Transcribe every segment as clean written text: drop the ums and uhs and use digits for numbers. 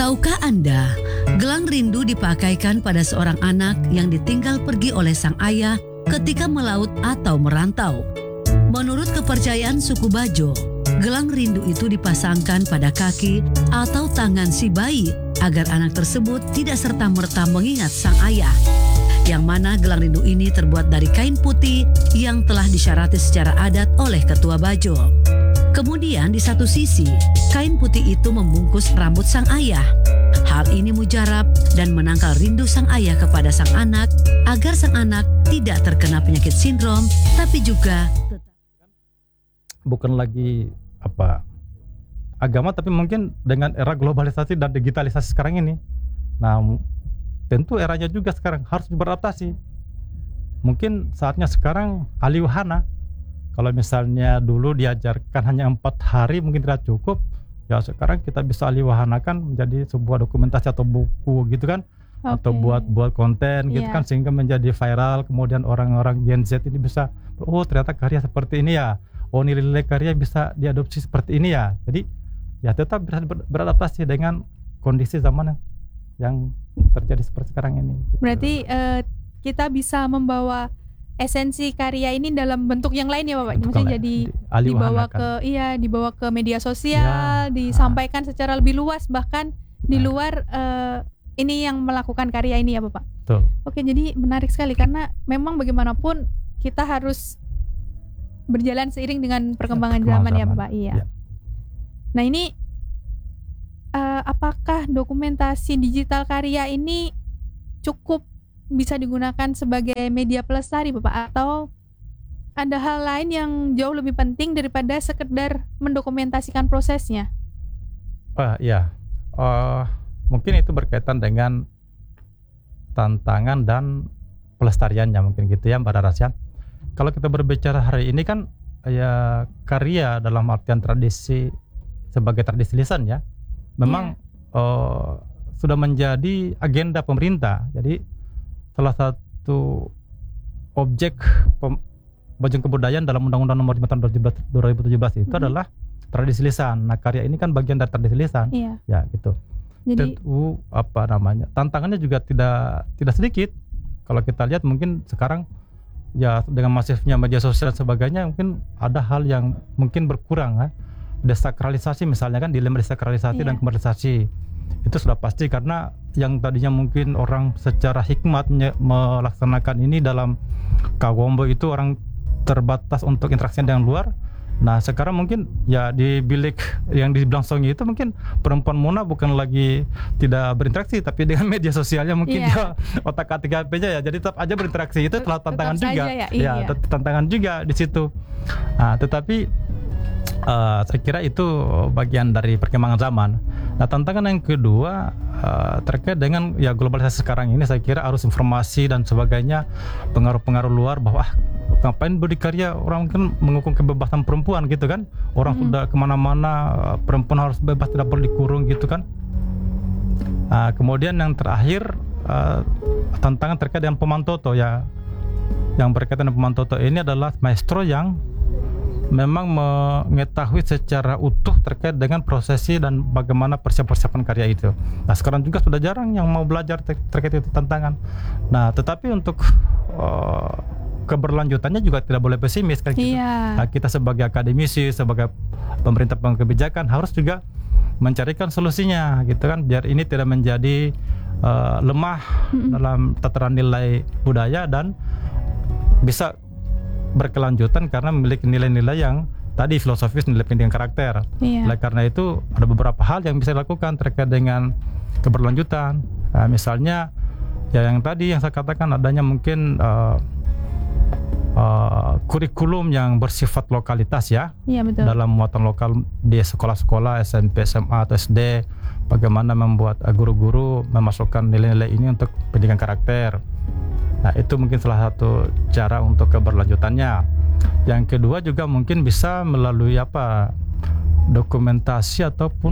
Tahukah Anda, gelang rindu dipakaikan pada seorang anak yang ditinggal pergi oleh sang ayah ketika melaut atau merantau. Menurut kepercayaan suku Bajo, gelang rindu itu dipasangkan pada kaki atau tangan si bayi agar anak tersebut tidak serta-merta mengingat sang ayah. Yang mana gelang rindu ini terbuat dari kain putih yang telah disyarati secara adat oleh ketua Bajo. Kemudian di satu sisi, kain putih itu membungkus rambut sang ayah. Hal ini mujarab dan menangkal rindu sang ayah kepada sang anak agar sang anak tidak terkena penyakit sindrom, tapi juga bukan lagi agama, tapi mungkin dengan era globalisasi dan digitalisasi sekarang ini. Nah, tentu eranya juga sekarang harus beradaptasi. Mungkin saatnya sekarang alih wahana. Kalau misalnya dulu diajarkan hanya 4 hari mungkin tidak cukup, ya sekarang kita bisa alih wahanakan menjadi sebuah dokumentasi atau buku gitu kan, atau buat konten gitu kan, sehingga menjadi viral. Kemudian orang-orang Gen Z ini bisa, oh ternyata karya seperti ini ya, oh nilai-nilai karya bisa diadopsi seperti ini ya. Jadi ya tetap bisa beradaptasi dengan kondisi zaman yang terjadi seperti sekarang ini gitu. Berarti kita bisa membawa esensi karya ini dalam bentuk yang lain ya Bapak. Maksudnya jadi dibawa ke media sosial, disampaikan secara lebih luas, bahkan di luar ini yang melakukan karya ini ya Bapak. Betul. Oke, jadi menarik sekali karena memang bagaimanapun kita harus berjalan seiring dengan perkembangan zaman ya Bapak. Iya. Nah, ini apakah dokumentasi digital karya ini cukup bisa digunakan sebagai media pelestari Bapak, atau ada hal lain yang jauh lebih penting daripada sekedar mendokumentasikan prosesnya? Mungkin itu berkaitan dengan tantangan dan pelestariannya mungkin gitu ya Mbak Darasyan. Kalau kita berbicara hari ini kan ya karya dalam artian tradisi sebagai tradisi lisan ya, memang sudah menjadi agenda pemerintah. Jadi salah satu objek pembagian kebudayaan dalam Undang-Undang Nomor 5 Tahun 2017 itu adalah tradisi lisan. Nah, karya ini kan bagian dari tradisi lisan. Ya, gitu. Jadi tantangannya juga tidak sedikit. Kalau kita lihat mungkin sekarang ya dengan masifnya media sosial dan sebagainya, mungkin ada hal yang mungkin berkurang ya. Desakralisasi misalnya kan, dilema desakralisasi dan komersialisasi. Itu sudah pasti, karena yang tadinya mungkin orang secara hikmat melaksanakan ini dalam Kawombo itu orang terbatas untuk interaksi dengan luar. Nah, sekarang mungkin ya di bilik yang di Blangsongi itu mungkin perempuan Mona bukan lagi tidak berinteraksi, tapi dengan media sosialnya mungkin dia otak-atik HP-nya ya, jadi tetap aja berinteraksi. Itu telah tantangan juga. Tantangan juga di situ. Nah, tetapi saya kira itu bagian dari perkembangan zaman. Nah, tantangan yang kedua terkait dengan ya globalisasi sekarang ini, saya kira arus informasi dan sebagainya, pengaruh-pengaruh luar bahwa ngapain berdikari, orang kan menghukum kebebasan perempuan gitu kan, orang sudah kemana-mana, perempuan harus bebas, tidak boleh dikurung gitu kan. Kemudian yang terakhir tantangan terkait dengan pemantoto ya, yang berkaitan dengan pemantoto ini adalah maestro yang memang mengetahui secara utuh terkait dengan prosesi dan bagaimana persiapan karya itu. Nah, sekarang juga sudah jarang yang mau belajar terkait itu tantangan. Nah, tetapi untuk keberlanjutannya juga tidak boleh pesimis kan gitu. Nah, kita sebagai akademisi, sebagai pemerintah kebijakan harus juga mencarikan solusinya gitu kan, biar ini tidak menjadi lemah dalam tataran nilai budaya dan bisa berkelanjutan karena memiliki nilai-nilai yang tadi filosofis, nilai pendidikan karakter. Oleh karena itu ada beberapa hal yang bisa dilakukan terkait dengan keberlanjutan. Misalnya ya yang tadi yang saya katakan, adanya mungkin kurikulum yang bersifat lokalitas ya, betul. Dalam muatan lokal di sekolah-sekolah SMP, SMA atau SD, bagaimana membuat guru-guru memasukkan nilai-nilai ini untuk pendidikan karakter. Nah, itu mungkin salah satu cara untuk keberlanjutannya. Yang kedua juga mungkin bisa melalui dokumentasi ataupun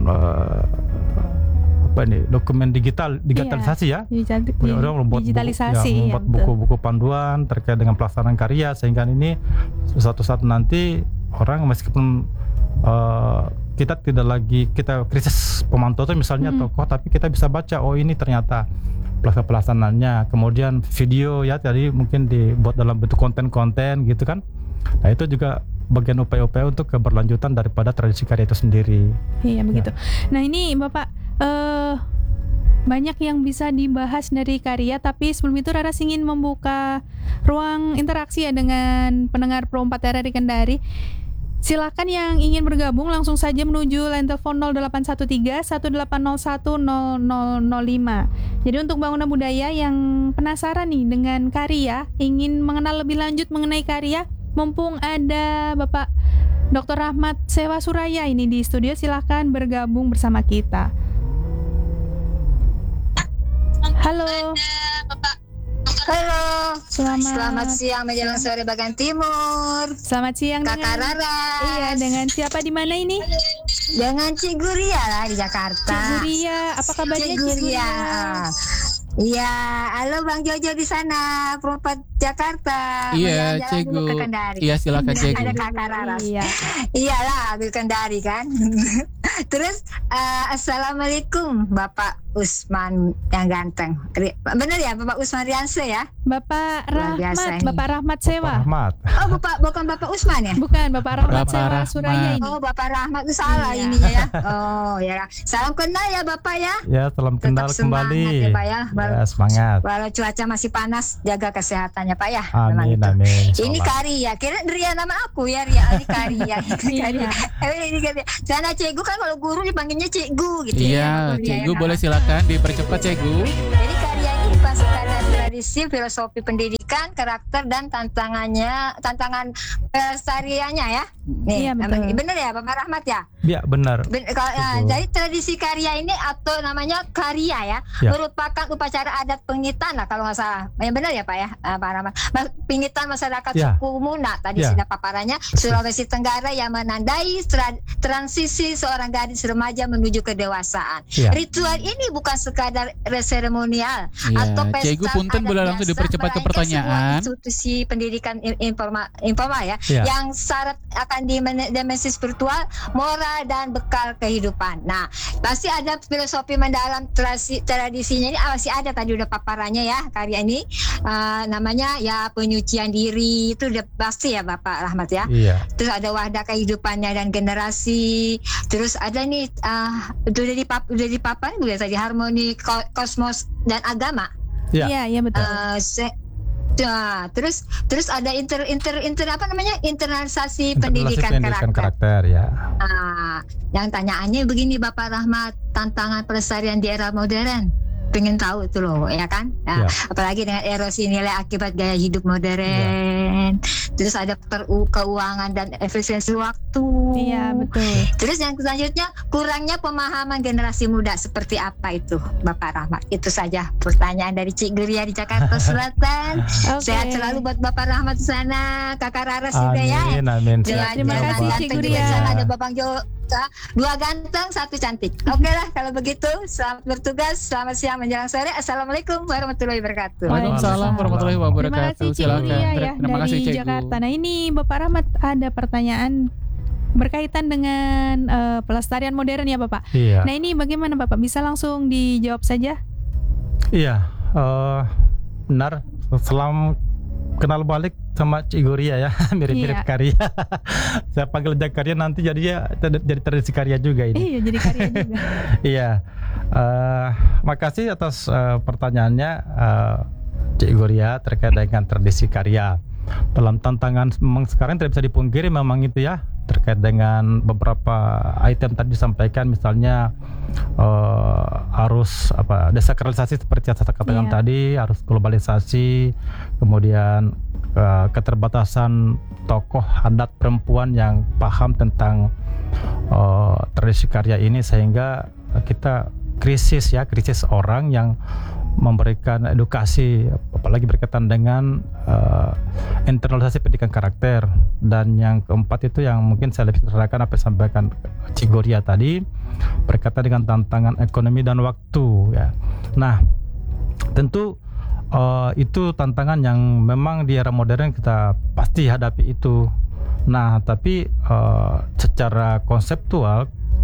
dokumen digitalisasi ya. Digitalisasi, membuat buku-buku panduan terkait dengan pelaksanaan karya, sehingga ini suatu saat nanti orang meskipun kita tidak lagi kita krisis pemantau itu misalnya tokoh, tapi kita bisa baca oh ini ternyata pelaksanaannya, kemudian video ya tadi mungkin dibuat dalam bentuk konten-konten gitu kan. Nah itu juga bagian upaya-upaya untuk keberlanjutan daripada tradisi karya itu sendiri. Iya begitu. Nah ini Bapak banyak yang bisa dibahas dari karya, tapi sebelum itu Raras ingin membuka ruang interaksi ya dengan pendengar Pro 4 RRI Kendari. Silakan yang ingin bergabung langsung saja menuju line telepon 0813 1801 0005. Jadi untuk Bangunan Budaya yang penasaran nih dengan karya, ingin mengenal lebih lanjut mengenai karya, mumpung ada Bapak Dr. Rahmat Sewa Suraya ini di studio, silakan bergabung bersama kita. Halo. Halo. Selamat siang menjelang sore bagian timur. Selamat siang Kakak Raras. Iya, dengan siapa di mana ini? Dengan Cik Guria lah di Jakarta. Cik Guria, apa kabarnya Cik Guria? Iya, halo Bang Jojo di sana, Perempat Jakarta. Iya, Cegu. Iya, silakan Cegu. Ada Kakak Raras. Iya. Iyalah, ambil Kendari kan. Terus assalamualaikum Bapak Usman yang ganteng. Benar ya Bapak Usman Rianse ya? Bapak Rahmat, Bapak Rahmat Sewa. Rahmat. Oh, bukan Bapak Usman ya? Bukan, Bapak Rahmat Bapak Sewa Rahmat. Suraya ini. Oh, Bapak Rahmat itu salah Iya. ininya ya. Oh, ya. Salam kenal ya Bapak ya. Ya, salam kenal Tetap semangat kembali. ya Pak ya. Ya, semangat. Walau cuaca masih panas, jaga kesehatannya Pak ya. Memang Amin, itu. amin. Ini Insyaallah. Karya, kira Ria nama aku ya, Ria ini Karya. Iya. Ini Karya. Sana Cegu kan kalau guru dipanggilnya Cikgu gitu Iya, ya. Cegu boleh silakan dipercepat Cegu. Jadi karya ini bukan sekadar tradisi, filosofi pendidikan, karakter dan tantangan pelestariannya ya. Nih, Iya, betul. bener ya Bapak Rahmat ya? Ya, benar. Jadi tradisi karya ini atau namanya karya ya, Ya. merupakan upacara adat pengitan lah kalau nggak salah. Yang benar ya Pak ya, Pak Rahmat. Pengitan masyarakat Ya. suku Muna tadi Ya. sudah paparannya, Sulawesi Tenggara yang menandai transisi seorang gadis remaja menuju kedewasaan. Ya. Ritual ini bukan sekadar seremonial Iya, atau pesta Cegu punten adat boleh langsung biasa, dipercepat ke melainkan pertanyaan. sebuah institusi pendidikan informal ya, Ya. yang syarat akan dimensi spiritual, moral dan bekal kehidupan. Nah, pasti ada filosofi mendalam tradisinya ini masih ada tadi udah paparannya ya karya ini. Namanya ya penyucian diri itu udah pasti ya Bapak Rahmat ya. Iya. Terus ada wadah kehidupannya dan generasi. Terus ada nih udah di paparan juga tadi harmoni kosmos dan agama. Ya. Iya, betul. Terus ada apa namanya internalisasi Internalisasi pendidikan karakter ya. Yang tanyaannya begini Bapak Rahmat, tantangan pelestarian di era modern. Pengen tahu itu loh ya kan. Nah, Ya. apalagi dengan erosi nilai akibat gaya hidup modern. Terus ada keuangan dan efisiensi waktu. Iya, betul. Terus yang selanjutnya kurangnya pemahaman generasi muda, seperti apa itu Bapak Rahmat? Itu saja pertanyaan dari Cik Guria di Jakarta Selatan. Oke. Sehat selalu buat Bapak Rahmat di sana, Kakak Raras juga ya. Amin. Terima kasih, Cik Ganteng Guria. juga di sana ada Bapak Jo. Dua ganteng, satu cantik. Oke lah kalau begitu. Selamat bertugas, selamat siang menjelang sore. Assalamualaikum warahmatullahi wabarakatuh. Waalaikumsalam warahmatullahi Terima wabarakatuh. kasih Cik Silakan. Guria ya Terima kasih dari Cegu. Jakarta. Nah ini Bapak Rahmat ada pertanyaan berkaitan dengan pelestarian modern ya Bapak. Iya. Nah ini bagaimana Bapak? Bisa langsung dijawab saja? Iya, benar. Selam kenal balik sama Cik Guria ya, mirip-mirip Iya. karya. Saya panggil Jakarta nanti jadi tradisi karya juga ini. Iya, jadi karya juga. Iya, makasih atas pertanyaannya Cik Guria terkait dengan tradisi karya. Dalam tantangan memang sekarang tidak bisa dipungkiri memang itu ya, terkait dengan beberapa item tadi disampaikan, misalnya arus desakralisasi seperti yang saya katakan Iya. tadi, arus globalisasi, kemudian keterbatasan tokoh adat perempuan yang paham tentang tradisi karya ini, sehingga kita krisis orang yang memberikan edukasi, apalagi berkaitan dengan internalisasi pendidikan karakter. Dan yang keempat itu yang mungkin saya lebih terangkan apa yang disampaikan Cik Guria tadi berkaitan dengan tantangan ekonomi dan waktu ya. Nah, tentu itu tantangan yang memang di era modern kita pasti hadapi itu. Nah, tapi secara konseptual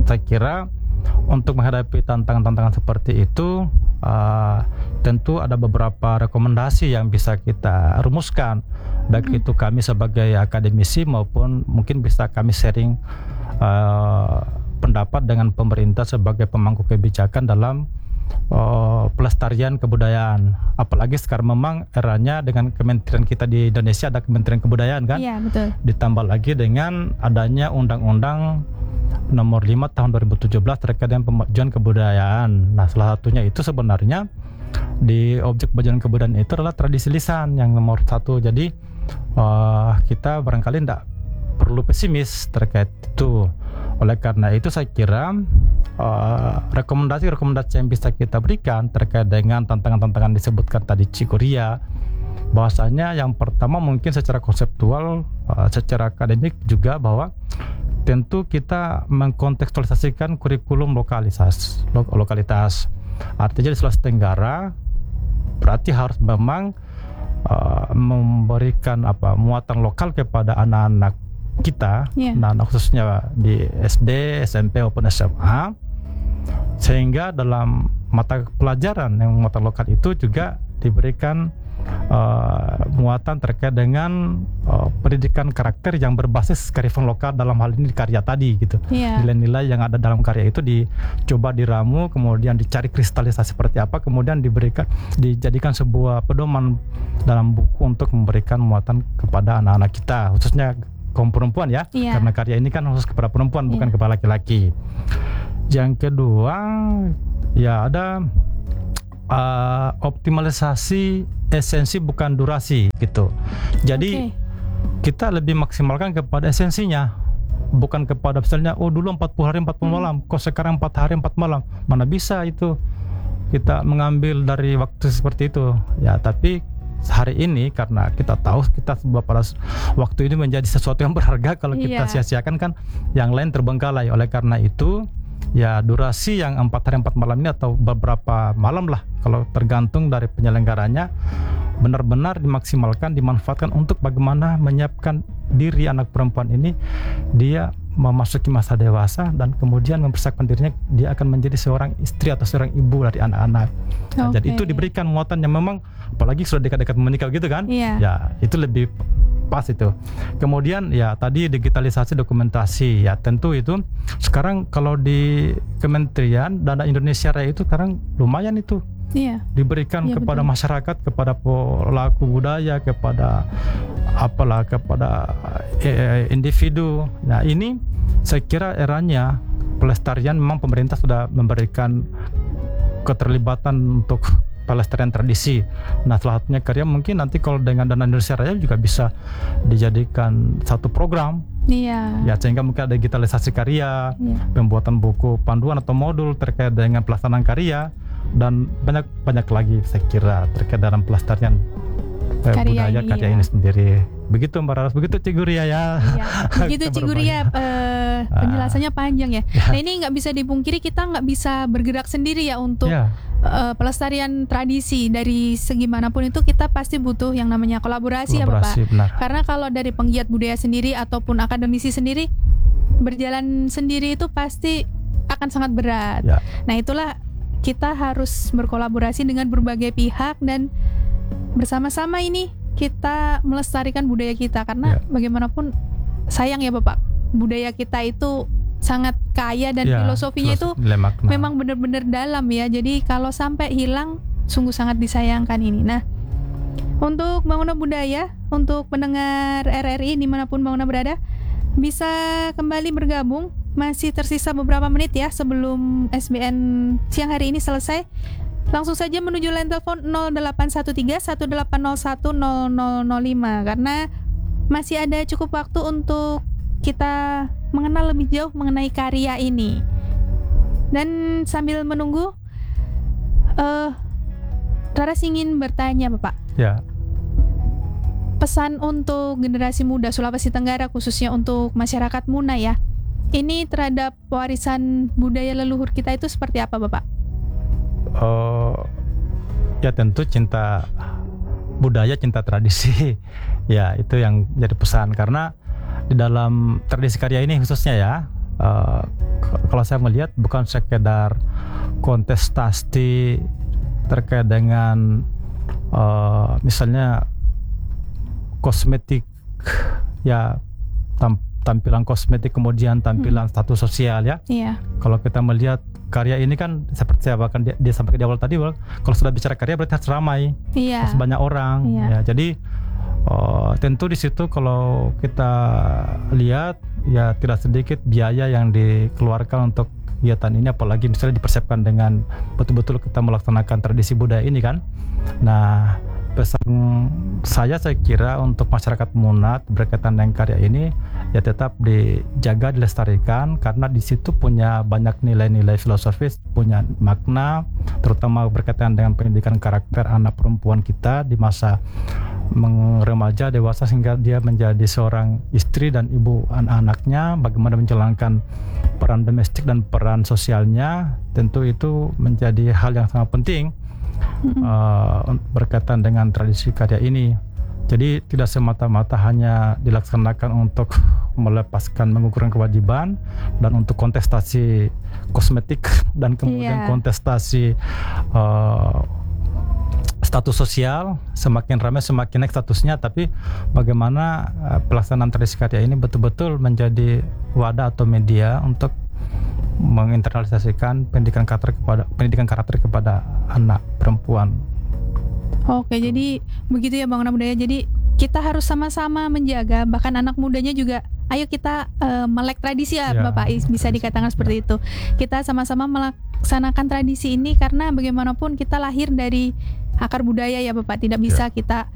saya kira untuk menghadapi tantangan-tantangan seperti itu, tentu ada beberapa rekomendasi yang bisa kita rumuskan, baik itu kami sebagai akademisi maupun mungkin bisa kami sharing pendapat dengan pemerintah sebagai pemangku kebijakan dalam pelestarian kebudayaan. Apalagi sekarang memang eranya dengan kementerian kita di Indonesia ada Kementerian Kebudayaan kan? Iya, betul. Ditambah lagi dengan adanya Undang-Undang Nomor 5 Tahun 2017 terkait dengan pemajuan kebudayaan. Nah, salah satunya itu sebenarnya di objek pemajuan kebudayaan itu adalah tradisi lisan yang nomor 1. Jadi kita barangkali tidak perlu pesimis terkait itu. Oleh karena itu saya kira rekomendasi-rekomendasi yang bisa kita berikan terkait dengan tantangan-tantangan disebutkan tadi Cikgu Ria, bahwasanya yang pertama mungkin secara konseptual, secara akademik juga, bahwa tentu kita mengkontekstualisasikan kurikulum lokalitas. Artinya di Sulawesi Tenggara berarti harus memang memberikan muatan lokal kepada anak-anak kita, nah khususnya di SD, SMP maupun SMA, sehingga dalam mata pelajaran yang muatan lokal itu juga diberikan muatan terkait dengan pendidikan karakter yang berbasis kearifan lokal, dalam hal ini karya tadi gitu. Nilai-nilai yang ada dalam karya itu dicoba diramu, kemudian dicari kristalisasi seperti apa, kemudian dijadikan sebuah pedoman dalam buku untuk memberikan muatan kepada anak-anak kita, khususnya kaum perempuan ya, karena karya ini kan khusus kepada perempuan, bukan kepada laki-laki. Yang kedua, ya ada optimalisasi esensi bukan durasi gitu. Jadi kita lebih maksimalkan kepada esensinya, bukan kepada misalnya dulu 40 hari 40 malam, kok sekarang 4 hari 4 malam. Mana bisa itu kita mengambil dari waktu seperti itu ya. Tapi hari ini karena kita tahu kita pada waktu ini menjadi sesuatu yang berharga, kalau kita sia-siakan kan yang lain terbengkalai. Oleh karena itu ya durasi yang 4 hari 4 malam ini atau beberapa malam lah kalau tergantung dari penyelenggaranya, benar-benar dimaksimalkan, dimanfaatkan untuk bagaimana menyiapkan diri anak perempuan ini dia memasuki masa dewasa dan kemudian mempersiapkan dirinya dia akan menjadi seorang istri atau seorang ibu dari anak-anak. Nah, jadi itu diberikan muatan yang memang apalagi sudah dekat-dekat menikah gitu kan, ya itu lebih pas itu. Kemudian ya tadi digitalisasi dokumentasi, ya tentu itu sekarang kalau di Kementerian Dana Indonesia Raya itu sekarang lumayan itu diberikan kepada masyarakat, kepada pelaku budaya, kepada kepada individu. Nah ini saya kira eranya pelestarian, memang pemerintah sudah memberikan keterlibatan untuk pelestarian tradisi. Nah salah satunya karya mungkin nanti kalau dengan Dana Indonesia Raya juga bisa dijadikan satu program. Ya sehingga mungkin ada digitalisasi karya, pembuatan buku panduan atau modul terkait dengan pelaksanaan karya, dan banyak lagi saya kira terkait dalam pelestarian budaya karya ini sendiri. Begitu Mbak Raras, begitu Cikgu Ria ya. Begitu Cikgu Ria, penjelasannya panjang ya. Nah ini nggak bisa dipungkiri, kita nggak bisa bergerak sendiri ya untuk pelestarian tradisi. Dari segi manapun itu kita pasti butuh yang namanya kolaborasi ya Bapak. Benar. Karena kalau dari penggiat budaya sendiri ataupun akademisi sendiri berjalan sendiri itu pasti akan sangat berat. Nah itulah kita harus berkolaborasi dengan berbagai pihak dan bersama-sama ini kita melestarikan budaya kita, karena bagaimanapun sayang ya Bapak, budaya kita itu sangat kaya dan filosofinya itu memang benar-benar dalam ya. Jadi kalau sampai hilang sungguh sangat disayangkan ini. Nah, untuk Bangunan Budaya, untuk pendengar RRI dimanapun Bangunan berada, bisa kembali bergabung. Masih tersisa beberapa menit ya sebelum SBN siang hari ini selesai. Langsung saja menuju line telepon 0813-1801-0005 karena masih ada cukup waktu untuk kita mengenal lebih jauh mengenai karya ini. Dan sambil menunggu, Raras ingin bertanya Bapak. Pesan untuk generasi muda Sulawesi Tenggara, khususnya untuk masyarakat Muna ya, ini terhadap warisan budaya leluhur kita itu seperti apa Bapak? Ya tentu cinta budaya, cinta tradisi. Ya itu yang jadi pesan, karena di dalam tradisi karya ini khususnya ya, kalau saya melihat bukan sekedar kontestasi terkait dengan misalnya kosmetik, ya tampilan kosmetik, kemudian tampilan status sosial ya. Iya. Kalau kita melihat karya ini kan seperti saya bahkan dia sampaikan di awal tadi, kalau sudah bicara karya berarti harus ramai, harus banyak orang. Ya, jadi tentu di situ kalau kita lihat ya tidak sedikit biaya yang dikeluarkan untuk kegiatan ini, apalagi misalnya dipersiapkan dengan betul-betul kita melaksanakan tradisi budaya ini kan. Nah, pesan saya kira untuk masyarakat Munat berkaitan dengan karya ini ya tetap dijaga, dilestarikan, karena di situ punya banyak nilai-nilai filosofis, punya makna, terutama berkaitan dengan pendidikan karakter anak perempuan kita di masa remaja dewasa sehingga dia menjadi seorang istri dan ibu anak-anaknya, bagaimana menjalankan peran domestik dan peran sosialnya. Tentu itu menjadi hal yang sangat penting berkaitan dengan tradisi karya ini. Jadi tidak semata-mata hanya dilaksanakan untuk melepaskan mengukurkan kewajiban dan untuk kontestasi kosmetik dan kemudian kontestasi status sosial, semakin ramai semakin naik statusnya, tapi bagaimana pelaksanaan tradisi karya ini betul-betul menjadi wadah atau media untuk menginternalisasikan pendidikan karakter kepada anak perempuan. Oke, jadi begitu ya Bang Anak Budaya. Jadi kita harus sama-sama menjaga, bahkan anak mudanya juga. Ayo kita melek tradisi ya Bapak, bisa dikatakan seperti itu. Kita sama-sama melaksanakan tradisi ini karena bagaimanapun kita lahir dari akar budaya ya Bapak. Tidak bisa kita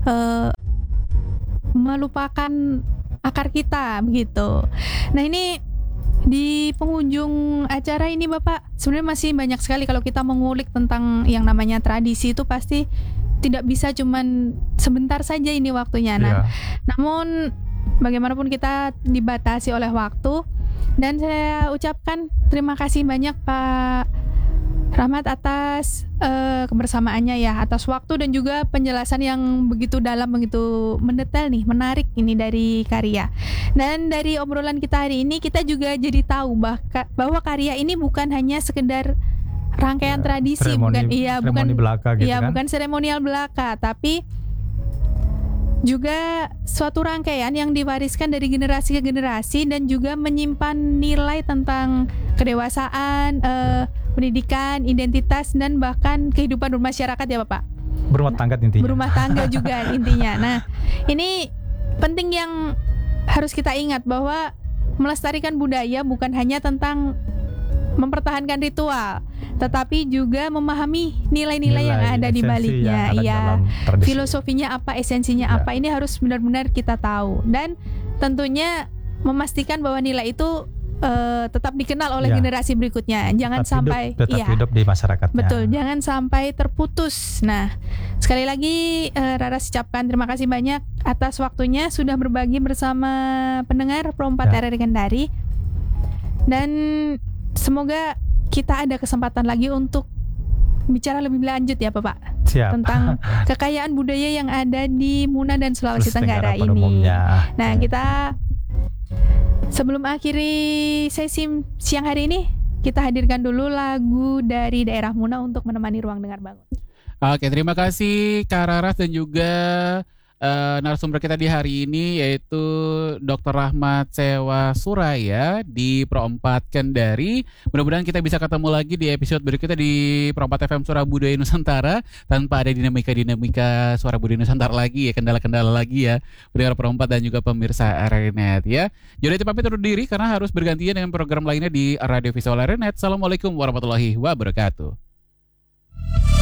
melupakan akar kita begitu. Nah, ini di penghujung acara ini Bapak, sebenarnya masih banyak sekali kalau kita mengulik tentang yang namanya tradisi itu pasti tidak bisa cuman sebentar saja ini waktunya. Nah, namun bagaimanapun kita dibatasi oleh waktu, dan saya ucapkan terima kasih banyak Pak Rahmat atas kebersamaannya ya, atas waktu dan juga penjelasan yang begitu dalam, begitu mendetail nih, menarik ini dari karya. Dan dari obrolan kita hari ini kita juga jadi tahu bahwa karya ini bukan hanya sekedar rangkaian tradisi, bukan belaka gitu kan? Bukan seremonial belaka, tapi juga suatu rangkaian yang diwariskan dari generasi ke generasi dan juga menyimpan nilai tentang kedewasaan, pendidikan, identitas, dan bahkan kehidupan bermasyarakat ya Bapak. Berumah tangga intinya. Berumah tangga juga intinya. Nah, ini penting yang harus kita ingat bahwa melestarikan budaya bukan hanya tentang mempertahankan ritual, tetapi juga memahami nilai-nilai yang ada di baliknya. Iya, filosofinya apa, esensinya apa, ini harus benar-benar kita tahu. Dan tentunya memastikan bahwa nilai itu tetap dikenal oleh generasi berikutnya. Jangan sampai hidup di masyarakatnya. Betul, jangan sampai terputus. Nah, sekali lagi Raras ucapkan terima kasih banyak atas waktunya sudah berbagi bersama pendengar Pro 4 RRI Kendari. Dan semoga kita ada kesempatan lagi untuk bicara lebih lanjut ya Bapak. Siap. Tentang kekayaan budaya yang ada di Muna dan Sulawesi Tenggara ini. Nah, kita sebelum akhiri sesi siang hari ini, kita hadirkan dulu lagu dari daerah Muna untuk menemani ruang dengar bangun. Oke, terima kasih Kak Raras dan juga narasumber kita di hari ini yaitu Dr. Rahmat Sewa Suraya di Pro 4 Kendari. Mudah-mudahan kita bisa ketemu lagi di episode berikutnya di Pro 4 FM Suara Budaya Nusantara tanpa ada dinamika Suara Budaya Nusantara lagi ya, kendala-kendala lagi ya pendengar Pro 4 dan juga pemirsa RRI.net ya. Jadi pamit undur diri karena harus bergantian dengan program lainnya di Radio Visual RRI.net. Assalamualaikum warahmatullahi wabarakatuh.